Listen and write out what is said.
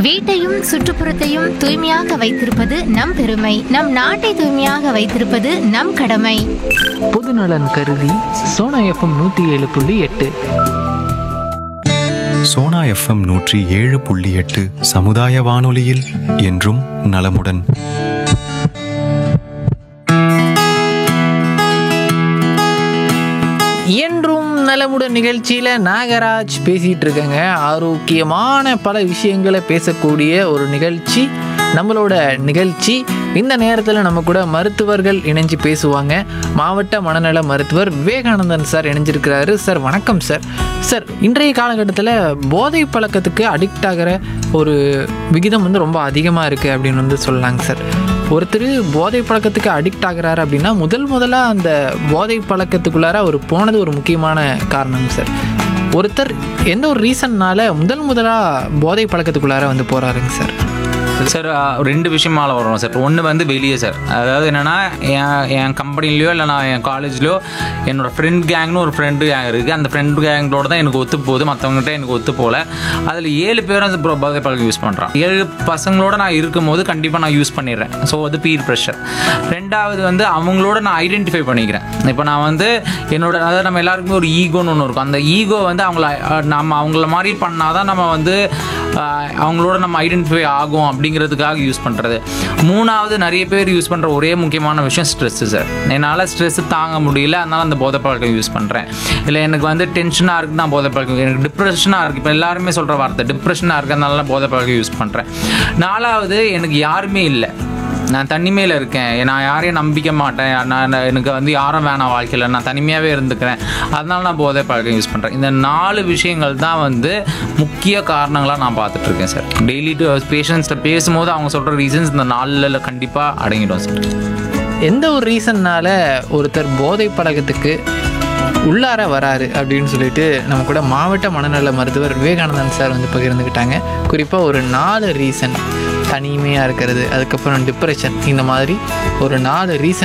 வீட்டையும் சுற்றுப்புறத்தையும் தூய்மையாக வைத்திருப்பது நம் பெருமை. நம் நாட்டை தூய்மையாக வைத்திருப்பது நம் கடமை. பொதுநலன் கருதி சோனா எஃப்எம் 107.8. சோனா எஃப்எம் 107.8 சமுதாய வானொலியில் என்றும் நலமுடன். என்றும் நலமுடன் நிகழ்ச்சியில் நாகராஜ் பேசிகிட்டு இருக்கேங்க. ஆரோக்கியமான பல விஷயங்களை பேசக்கூடிய ஒரு நிகழ்ச்சி நம்மளோட நிகழ்ச்சி. இந்த நேரத்தில் நம்ம கூட மருத்துவர்கள் இணைஞ்சு பேசுவாங்க. மாவட்ட மனநல மருத்துவர் விவேகானந்தன் சார் இணைஞ்சிருக்கிறாரு. சார் வணக்கம் சார். சார், இன்றைய காலகட்டத்தில் போதை பழக்கத்துக்கு அடிக்ட் ஆகிற ஒரு விகிதம் ரொம்ப அதிகமாக இருக்குது அப்படின்னு சொல்லலாங்க சார். ஒருத்தர் போதை பழக்கத்துக்கு அடிக்ட் ஆகிறாரு அப்படின்னா முதலாக அந்த போதை பழக்கத்துக்குள்ளார அவர் போனது ஒரு முக்கியமான காரணம் சார். ஒருத்தர் எந்த ஒரு ரீசன்னால் முதலாக போதை பழக்கத்துக்குள்ளார போகிறாருங்க சார். சார், ரெண்டு விஷயமால வரும் சார். ஒன்று வெளியே சார், அதாவது என்னென்னா என் கம்பெனிலையோ இல்லை நான் என் காலேஜ்லையோ என்னோடய ஃப்ரெண்ட் கேங்னு ஒரு ஃப்ரெண்டு கேங் இருக்குது. அந்த ஃப்ரெண்டு கேங்களோட தான் எனக்கு ஒத்து போகுது, மற்றவங்ககிட்ட எனக்கு ஒத்து போகல. அதில் 7 பேரும் அந்த போதை பழக்கம் யூஸ் பண்ணுறான். 7 பசங்களோட நான் இருக்கும்போது கண்டிப்பாக நான் யூஸ் பண்ணிடுறேன். ஸோ அது பீர் ப்ரெஷர். ரெண்டாவது அவங்களோட நான் ஐடென்டிஃபை பண்ணிக்கிறேன். இப்போ நான் என்னோட, அதாவது நம்ம எல்லாருக்குமே ஒரு ஈகோன்னு ஒன்று இருக்கும். அந்த ஈகோ அவங்கள மாதிரி பண்ணாதான் நம்ம அவங்களோட நம்ம ஐடென்டிஃபை ஆகும் அப்படிங்கிறதுக்காக யூஸ் பண்ணுறது. மூணாவது, நிறைய பேர் யூஸ் பண்ணுற ஒரே முக்கியமான விஷயம் ஸ்ட்ரெஸ்ஸு சார். என்னால் ஸ்ட்ரெஸ்ஸு தாங்க முடியல, அதனால் அந்த போதை பழக்கம் யூஸ் பண்ணுறேன். இல்லை எனக்கு டென்ஷனாக இருக்குது, நான் போதை பழக்கம், எனக்கு டிப்ரெஷனாக இருக்குது. இப்போ எல்லாருமே சொல்கிற வார்த்தை டிப்ரெஷனாக இருக்குது, அதனால போதை பழக்கம் யூஸ் பண்ணுறேன். நாலாவது, எனக்கு யாருமே இல்லை, நான் தனிமையில் இருக்கேன், நான் யாரையும் நம்பிக்க மாட்டேன், எனக்கு யாரும் வேணாம் வாழ்க்கையில், நான் தனிமையாகவே இருந்துக்கிறேன், அதனால நான் போதை பழக்கம் யூஸ் பண்ணுறேன். இந்த 4 விஷயங்கள் தான் முக்கிய காரணங்களாக நான் பார்த்துட்ருக்கேன் சார். டெய்லி பேஷண்ட்ஸில் பேசும்போது அவங்க சொல்கிற ரீசன்ஸ் இந்த 4 கண்டிப்பாக அடங்கிடும் சார். எந்த ஒரு ரீசன்னால் ஒருத்தர் போதை பழக்கத்துக்கு உள்ளார வராரு அப்படின்னு சொல்லிட்டு நம்ம கூட மாவட்ட மனநல மருத்துவர் விவேகானந்தன் சார் பகிர்ந்துக்கிட்டாங்க. குறிப்பாக ஒரு 4 ரீசன், தனிமையாக இருக்கிறது, அதுக்கப்புறம் டிப்ரெஷன், இந்த மாதிரி ஒரு 4 ரீசன்